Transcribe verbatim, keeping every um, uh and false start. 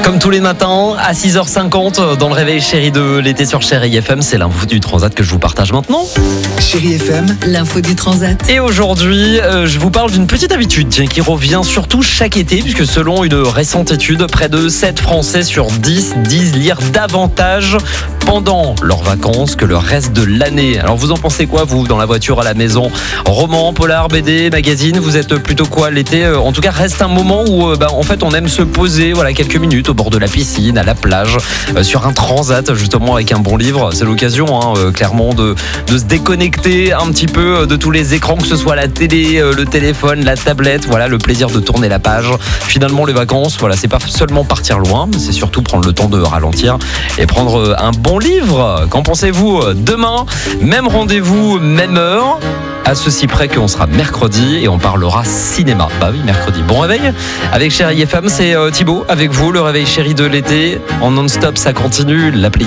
Comme tous les matins, à six heures cinquante, dans le réveil chéri de l'été sur Chéri F M, c'est l'info du Transat que je vous partage maintenant. Chéri F M, l'info du Transat. Et aujourd'hui, euh, je vous parle d'une petite habitude tiens, qui revient surtout chaque été, puisque selon une récente étude, près de sept Français sur dix disent lire davantage pendant leurs vacances que le reste de l'année. Alors vous en pensez quoi, vous, dans la voiture, à la maison? Roman, polar, B D, magazine, vous êtes plutôt quoi l'été? En tout cas, reste un moment où euh, bah, en fait, on aime se poser voilà, quelques minutes au bord de la piscine, à la plage, euh, sur un transat, justement, avec un bon livre. C'est l'occasion, hein, euh, clairement, de, de se déconnecter un petit peu de tous les écrans, que ce soit la télé, euh, le téléphone, la tablette. Voilà, le plaisir de tourner la page. Finalement, les vacances, voilà, c'est pas seulement partir loin, mais c'est surtout prendre le temps de ralentir et prendre euh, un bon livre. Qu'en pensez-vous? Demain, même rendez-vous, même heure. À ceci près qu'on sera mercredi et on parlera cinéma. Bah oui, mercredi. Bon réveil avec Chéri F M, c'est euh, Thibaut avec vous, le réveil chéri de l'été. En non-stop, ça continue. L'appli